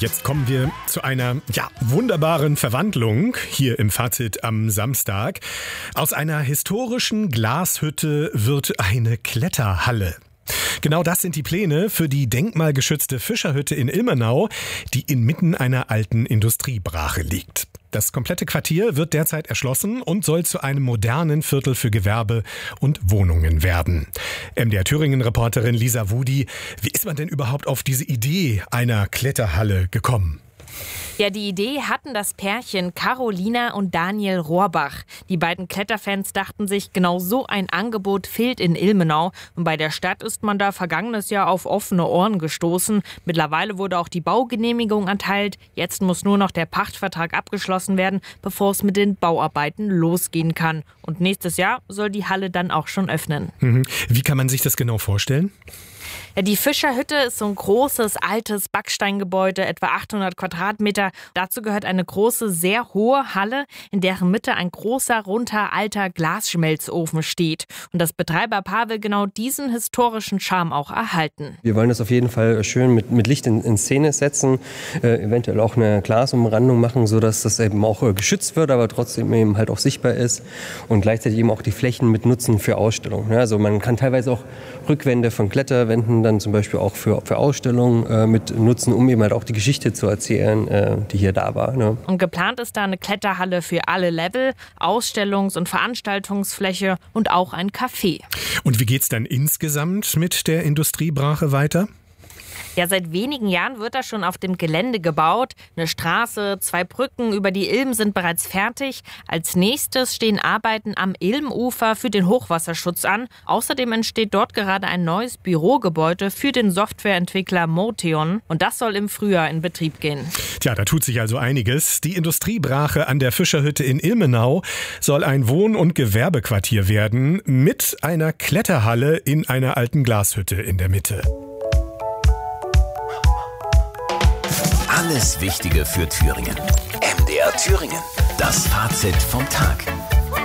jetzt kommen wir zu einer wunderbaren Verwandlung hier im Fazit am Samstag. Aus einer historischen Glashütte wird eine Kletterhalle. Genau das sind die Pläne für die denkmalgeschützte Fischerhütte in Ilmenau, die inmitten einer alten Industriebrache liegt. Das komplette Quartier wird derzeit erschlossen und soll zu einem modernen Viertel für Gewerbe und Wohnungen werden. MDR Thüringen-Reporterin Lisa Wudi, wie ist man denn überhaupt auf diese Idee einer Kletterhalle gekommen? Ja, die Idee hatten das Pärchen Carolina und Daniel Rohrbach. Die beiden Kletterfans dachten sich, genau so ein Angebot fehlt in Ilmenau. Und bei der Stadt ist man da vergangenes Jahr auf offene Ohren gestoßen. Mittlerweile wurde auch die Baugenehmigung erteilt. Jetzt muss nur noch der Pachtvertrag abgeschlossen werden, bevor es mit den Bauarbeiten losgehen kann. Und nächstes Jahr soll die Halle dann auch schon öffnen. Wie kann man sich das genau vorstellen? Ja, die Fischerhütte ist so ein großes, altes Backsteingebäude, etwa 800 Quadratmeter. Dazu gehört eine große, sehr hohe Halle, in deren Mitte ein großer, runter, alter Glasschmelzofen steht. Und das Betreiberpaar will genau diesen historischen Charme auch erhalten. Wir wollen das auf jeden Fall schön mit Licht in Szene setzen, eventuell auch eine Glasumrandung machen, sodass das eben auch geschützt wird, aber trotzdem eben halt auch sichtbar ist und gleichzeitig eben auch die Flächen mit nutzen für Ausstellungen. Also man kann teilweise auch Rückwände von Kletterwänden dann zum Beispiel auch für Ausstellungen mit nutzen, um eben halt auch die Geschichte zu erzählen, die hier da war. Ne? Und geplant ist da eine Kletterhalle für alle Level, Ausstellungs- und Veranstaltungsfläche und auch ein Café. Und wie geht's dann insgesamt mit der Industriebrache weiter? Ja, seit wenigen Jahren wird da schon auf dem Gelände gebaut. Eine Straße, 2 Brücken über die Ilm sind bereits fertig. Als nächstes stehen Arbeiten am Ilmufer für den Hochwasserschutz an. Außerdem entsteht dort gerade ein neues Bürogebäude für den Softwareentwickler Moteon. Und das soll im Frühjahr in Betrieb gehen. Tja, da tut sich also einiges. Die Industriebrache an der Fischerhütte in Ilmenau soll ein Wohn- und Gewerbequartier werden mit einer Kletterhalle in einer alten Glashütte in der Mitte. Alles Wichtige für Thüringen. MDR Thüringen. Das Fazit vom Tag.